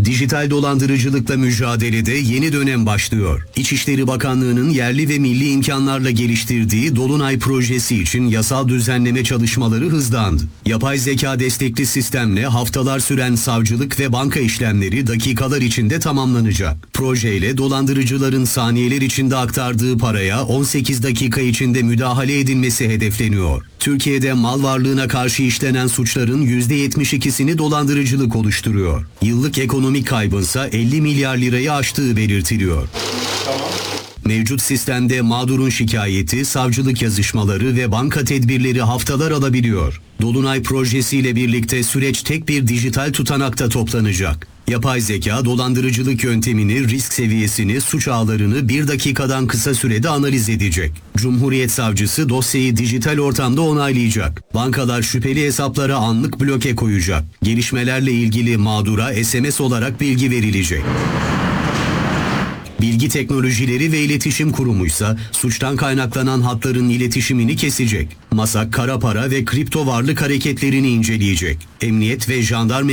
Dijital dolandırıcılıkla mücadelede yeni dönem başlıyor. İçişleri Bakanlığı'nın yerli ve milli imkanlarla geliştirdiği Dolunay projesi için yasal düzenleme çalışmaları hızlandı. Yapay zeka destekli sistemle haftalar süren savcılık ve banka işlemleri dakikalar içinde tamamlanacak. Projeyle dolandırıcıların saniyeler içinde aktardığı paraya 18 dakika içinde müdahale edilmesi hedefleniyor. Türkiye'de mal varlığına karşı işlenen suçların %72'sini dolandırıcılık oluşturuyor. Yıllık ekonomik kaybınsa 50 milyar lirayı aştığı belirtiliyor. Mevcut sistemde mağdurun şikayeti, savcılık yazışmaları ve banka tedbirleri haftalar alabiliyor. Dolunay projesiyle birlikte süreç tek bir dijital tutanakta toplanacak. Yapay zeka dolandırıcılık yöntemini, risk seviyesini, suç ağlarını 1 dakikadan kısa sürede analiz edecek. Cumhuriyet Savcısı dosyayı dijital ortamda onaylayacak. Bankalar şüpheli hesaplara anlık bloke koyacak. Gelişmelerle ilgili mağdura SMS olarak bilgi verilecek. Bilgi Teknolojileri ve İletişim Kurumu'ysa suçtan kaynaklanan hatların iletişimini kesecek. MASAK, kara para ve kripto varlık hareketlerini inceleyecek. Emniyet ve jandarma